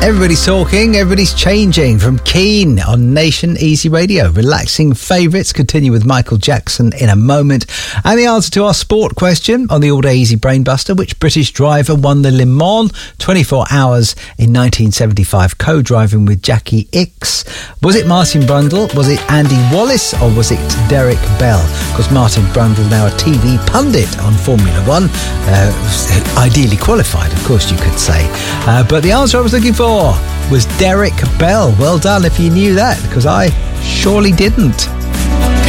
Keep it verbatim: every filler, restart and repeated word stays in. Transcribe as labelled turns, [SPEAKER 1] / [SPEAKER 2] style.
[SPEAKER 1] Everybody's talking, everybody's changing from Keane on Nation Easy Radio. Relaxing favourites continue with Michael Jackson in a moment. And the answer to our sport question on the All Day Easy Brainbuster: which British driver won the Le Mans twenty-four hours in nineteen seventy-five, co-driving with Jackie Ickx? Was it Martin Brundle, was it Andy Wallace, or was it Derek Bell? Because Martin Brundle, now a T V pundit on Formula One, uh, ideally qualified, of course you could say. Uh, but the answer I was looking for was Derek Bell. Well done if you knew that, because I surely didn't.